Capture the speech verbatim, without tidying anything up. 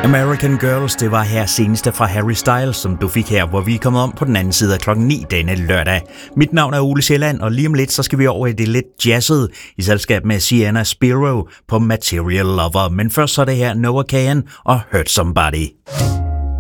American Girls, det var her seneste fra Harry Styles, som du fik her, hvor vi er kommet om på den anden side af klokken ni denne lørdag. Mit navn er Ole Sjælland, og lige om lidt, så skal vi over i det lidt jazzede i selskab med Sienna Spiro på Material Lover. Men først så er det her Noah Kahan og Hurt Somebody.